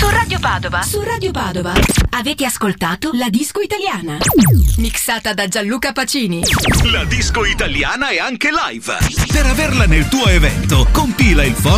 Radio Padova. Su Radio Padova. Avete ascoltato La Disco Italiana. Mixata da Gianluca Pacini. La disco italiana è anche live. Per averla nel tuo evento, compila il